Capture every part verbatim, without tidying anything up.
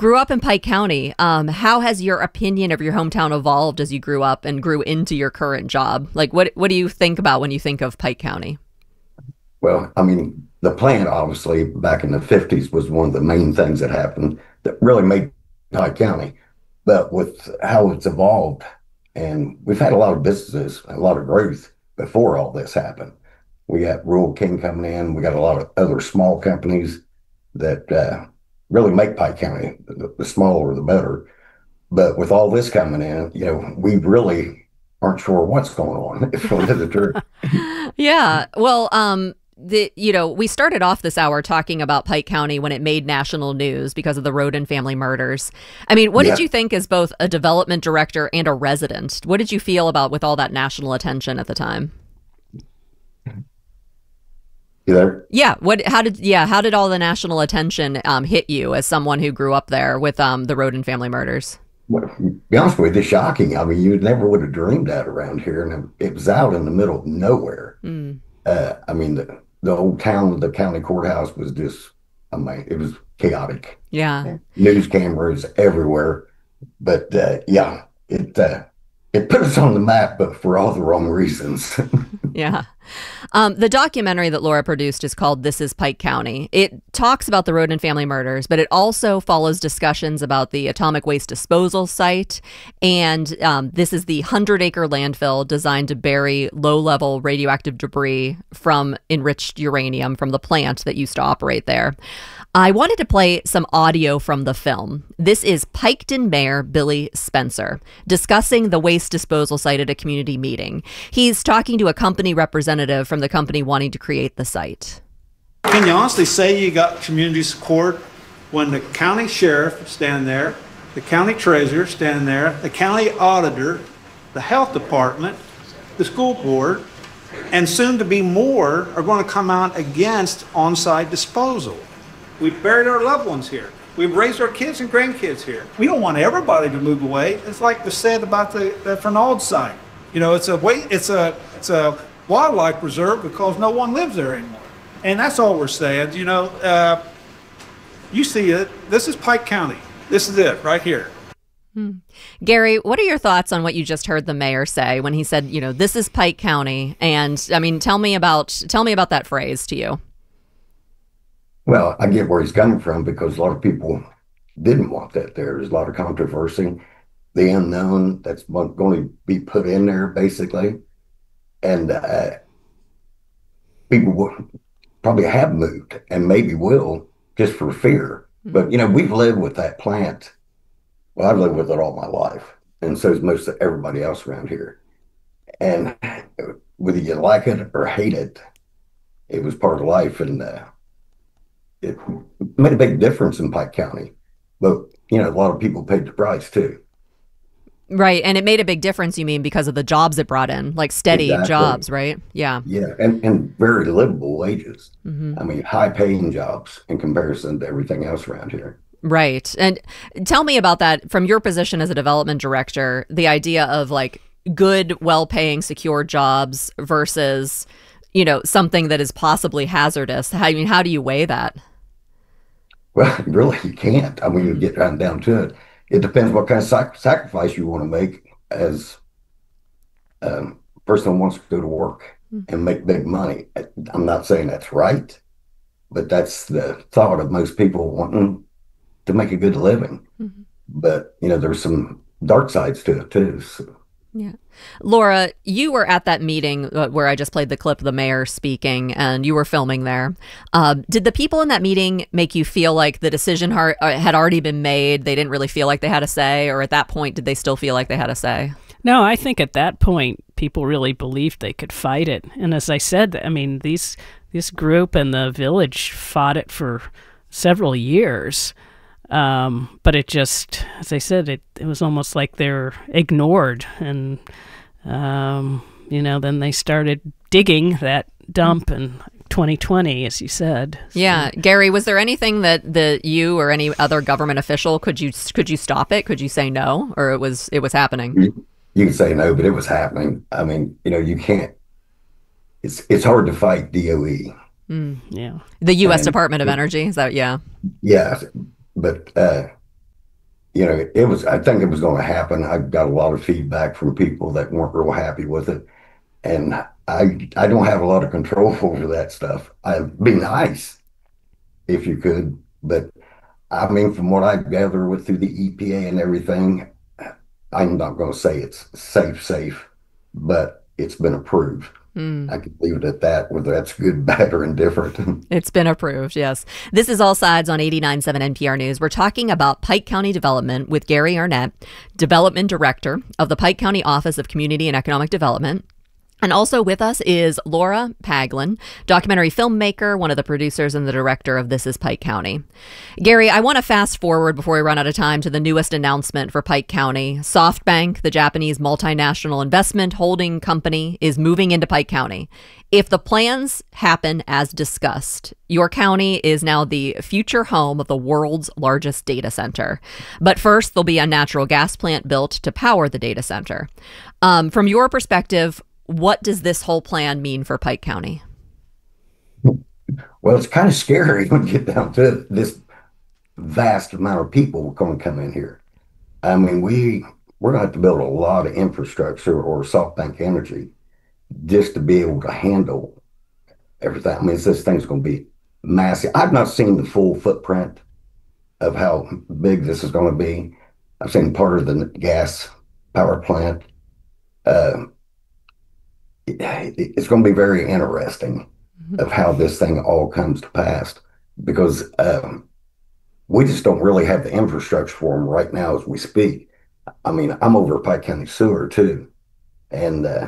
grew up in Pike County. Um, how has your opinion of your hometown evolved as you grew up and grew into your current job? Like, what what do you think about when you think of Pike County? Well, I mean, the plant obviously back in the fifties was one of the main things that happened that really made Pike County. But with how it's evolved, and we've had a lot of businesses, a lot of growth before all this happened. We got Rural King coming in. We got a lot of other small companies that uh, really make Pike County. The, the smaller, the better. But with all this coming in, you know, we really aren't sure what's going on, if you want to the truth. Yeah. Well, um, the you know, we started off this hour talking about Pike County when it made national news because of the Roden family murders. I mean, what Yeah. did you think as both a development director and a resident? What did you feel about with all that national attention at the time? You there? Yeah. What? How did? Yeah. How did all the national attention um, hit you as someone who grew up there with um, the Roden family murders? Well, to be honest with you, it's shocking. I mean, you never would have dreamed that around here, and it was out in the middle of nowhere. Mm. Uh, I mean, the, the old town, the county courthouse was just, I mean, it was chaotic. Yeah. News cameras everywhere. But uh, yeah, it uh, it put us on the map, but for all the wrong reasons. Yeah. Um, the documentary that Laura produced is called This is Pike County. It talks about the Roden family murders, but it also follows discussions about the atomic waste disposal site. And um, this is the hundred-acre landfill designed to bury low-level radioactive debris from enriched uranium from the plant that used to operate there. I wanted to play some audio from the film. This is Piketon Mayor Billy Spencer discussing the waste disposal site at a community meeting. He's talking to a company representative from the company wanting to create the site. Can you honestly say you got community support when the county sheriff standing there, the county treasurer standing there, the county auditor, the health department, the school board, and soon to be more are going to come out against on-site disposal? We've buried our loved ones here. We've raised our kids and grandkids here. We don't want everybody to move away. It's like they said about the, the Fernald site. You know, it's a way, it's a it's a wildlife preserve because no one lives there anymore. And that's all we're saying. You know, uh, you see it. This is Pike County. This is it right here. Hmm. Gary, what are your thoughts on what you just heard the mayor say when he said, you know, this is Pike County? And I mean, tell me about tell me about that phrase to you. Well, I get where he's coming from because a lot of people didn't want that there. There's a lot of controversy, the unknown that's going to be put in there, basically. And uh, people will, probably have moved and maybe will just for fear. Mm-hmm. But, you know, we've lived with that plant. Well, I've lived with it all my life. And so is most of everybody else around here. And whether you like it or hate it, it was part of life. And uh, it made a big difference in Pike County. But, you know, a lot of people paid the price, too. Right. And it made a big difference, you mean, because of the jobs it brought in, like steady Exactly. jobs, right? Yeah. Yeah. And, and very livable wages. Mm-hmm. I mean, high paying jobs in comparison to everything else around here. Right. And tell me about that from your position as a development director, the idea of like good, well paying, secure jobs versus, you know, something that is possibly hazardous. How, I mean, how do you weigh that? Well, really, you can't. I mean, you get down, down to it. It depends what kind of sac- sacrifice you want to make as a person who wants to go to work and make big money. I'm not saying that's right, but that's the thought of most people wanting to make a good living. Mm-hmm. But, you know, there's some dark sides to it, too. So. Yeah. Laura, you were at that meeting where I just played the clip of the mayor speaking, and you were filming there. Uh, did the people in that meeting make you feel like the decision har- had already been made? They didn't really feel like they had a say, or at that point, did they still feel like they had a say? No, I think at that point, people really believed they could fight it. And as I said, I mean, these this group and the village fought it for several years. Um, but it just, as I said, it, it was almost like they're ignored. And, um, you know, then they started digging that dump in twenty twenty, as you said. So. Yeah. Gary, was there anything that, that you or any other government official, could you could you stop it? Could you say no? Or it was it was happening? You, you can say no, but it was happening. I mean, you know, you can't, it's, it's hard to fight D O E. Mm. Yeah. The U S And Department of it, Energy, is that, yeah. Yeah. But uh, you know, it was, I think it was going to happen. I got a lot of feedback from people that weren't real happy with it. And I, I don't have a lot of control over that stuff. I'd be nice if you could, but I mean, from what I gather with through the E P A and everything, I'm not going to say it's safe, safe, but it's been approved. Mm. I could leave it at that, whether that's good, bad, or indifferent. It's been approved, yes. This is All Sides on eighty-nine point seven N P R News. We're talking about Pike County development with Gary Arnett, Development Director of the Pike County Office of Community and Economic Development. And also with us is Laura Paglin, documentary filmmaker, one of the producers and the director of This is Pike County. Gary, I want to fast forward before we run out of time to the newest announcement for Pike County. SoftBank, the Japanese multinational investment holding company, is moving into Pike County. If the plans happen as discussed, your county is now the future home of the world's largest data center. But first, there'll be a natural gas plant built to power the data center. Um, from your perspective, what does this whole plan mean for Pike County? Well, it's kind of scary when you get down to it. This vast amount of people going to come in here. I mean, we, we're going to have to build a lot of infrastructure or SoftBank Energy just to be able to handle everything. I mean, this thing's going to be massive. I've not seen the full footprint of how big this is going to be. I've seen part of the gas power plant. Uh, it's going to be very interesting of how this thing all comes to pass, because um, we just don't really have the infrastructure for them right now as we speak. I mean, I'm over at Pike County Sewer too, and uh,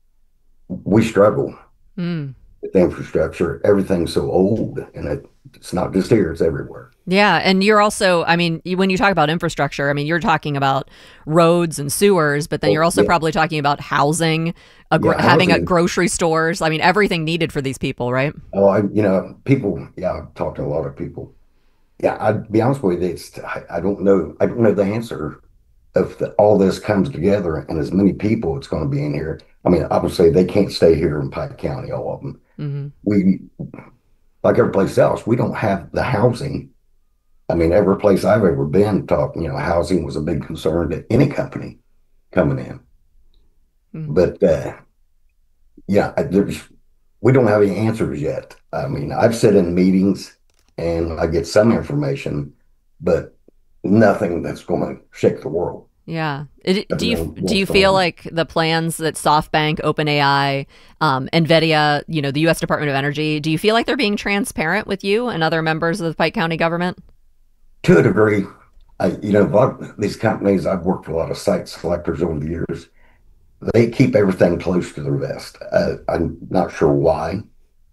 we struggle mm. with the infrastructure. Everything's so old, and it, it's not just here, it's everywhere. Yeah. And you're also, I mean, when you talk about infrastructure, I mean, you're talking about roads and sewers, but then oh, you're also yeah. probably talking about housing, a gro- yeah, having housing. a grocery stores. I mean, everything needed for these people, right? Oh, I, you know, people, yeah, I've talked to a lot of people. Yeah, I'd be honest with you, it's, I, I don't know, I don't know the answer if the, all this comes together and as many people it's going to be in here. I mean, obviously they can't stay here in Pike County, all of them. Mm-hmm. We, like every place else, we don't have the housing. I mean, every place I've ever been, talk, you know, housing was a big concern to any company coming in. Mm-hmm. But, uh, yeah, there's, we don't have any answers yet. I mean, I've sat in meetings and I get some information, but nothing that's going to shake the world. Yeah. It, do you do you feel like the plans that SoftBank, OpenAI, um, NVIDIA, you know, the U S Department of Energy, do you feel like they're being transparent with you and other members of the Pike County government? To a degree. I, you know, a lot of these companies, I've worked for a lot of site selectors over the years. They keep everything close to their vest. Uh, I'm not sure why,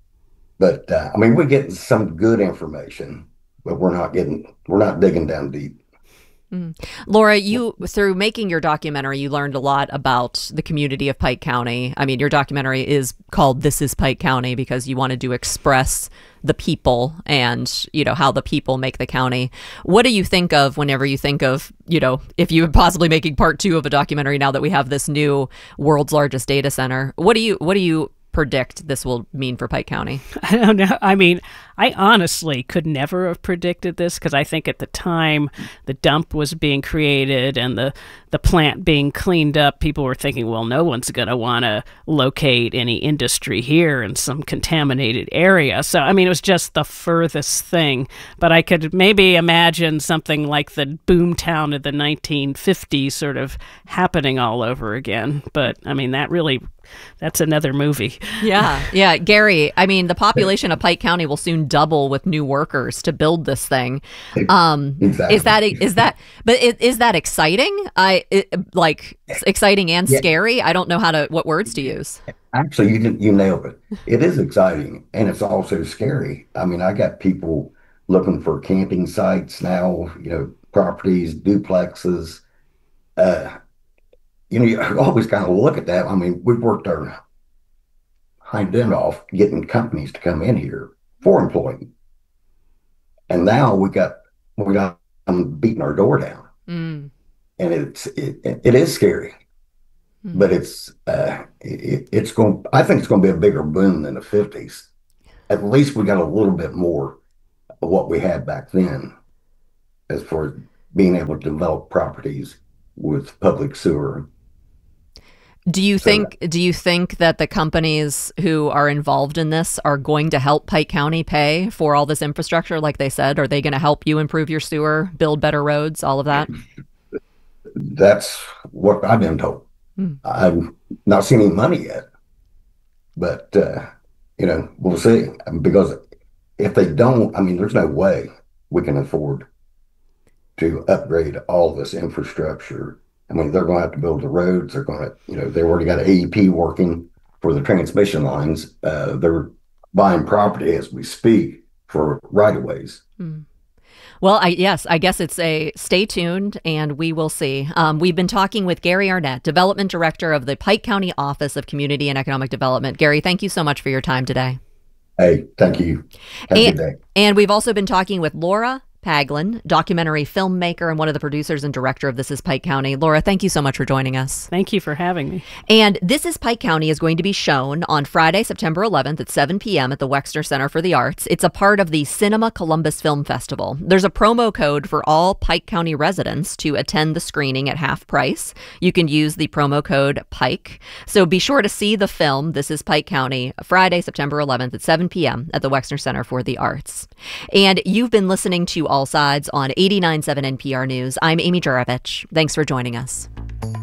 but uh, I mean, we're getting some good information, but we're not getting, we're not digging down deep. Mm. Laura, you, through making your documentary, you learned a lot about the community of Pike County. I mean, your documentary is called This is Pike County because you wanted to express the people and, you know, how the people make the county. What do you think of whenever you think of, you know, if you're possibly making part two of a documentary now that we have this new world's largest data center? What do you, what do you predict this will mean for Pike County? I don't know. I mean, I honestly could never have predicted this because I think at the time the dump was being created and the, the plant being cleaned up, people were thinking, well, no one's going to want to locate any industry here in some contaminated area. So, I mean, it was just the furthest thing. But I could maybe imagine something like the boomtown of the nineteen fifties sort of happening all over again. But, I mean, that really... that's another movie. Yeah. Yeah. Gary, I mean, the population of Pike County will soon double with new workers to build this thing. Um, exactly. Is that, is that, but is, is that exciting? I it, like exciting and yeah. scary. I don't know how to, what words to use. Actually, you you nailed it. It is exciting and it's also scary. I mean, I got people looking for camping sites now, you know, properties, duplexes, uh, you know, you always kind of look at that. I mean, we've worked our hind end off getting companies to come in here for employment. And now we got, we got them beating our door down. Mm. And it's, it, it is scary, mm. but it's, uh, it, it's going, I think it's going to be a bigger boom than the fifties. At least we got a little bit more of what we had back then as far as being able to develop properties with public sewer. Do you So, think do you think that the companies who are involved in this are going to help Pike County pay for all this infrastructure like they said? Are they going to help you improve your sewer, build better roads, all of that? that's what I've been told. Hmm. I've not seen any money yet, but uh, you know, we'll see. Because if they don't, I mean, there's no way we can afford to upgrade all this infrastructure. I mean, they're going to have to build the roads. They're going to, you know, they already got A E P working for the transmission lines. Uh, they're buying property as we speak for right of ways. Hmm. Well, I, yes, I guess it's a stay tuned and we will see. Um, we've been talking with Gary Arnett, Development Director of the Pike County Office of Community and Economic Development. Gary, thank you so much for your time today. Hey, thank you. Have a And, good day. and we've also been talking with Laura Paglin, documentary filmmaker and one of the producers and director of This is Pike County. Laura, thank you so much for joining us. Thank you for having me. And This is Pike County is going to be shown on Friday, September eleventh at seven p.m. at the Wexner Center for the Arts. It's a part of the Cinema Columbus Film Festival. There's a promo code for all Pike County residents to attend the screening at half price. You can use the promo code PIKE. So be sure to see the film, This is Pike County, Friday, September eleventh at seven p.m. at the Wexner Center for the Arts. And you've been listening to All Sides on eighty-nine point seven N P R News. I'm Amy Juravich. Thanks for joining us.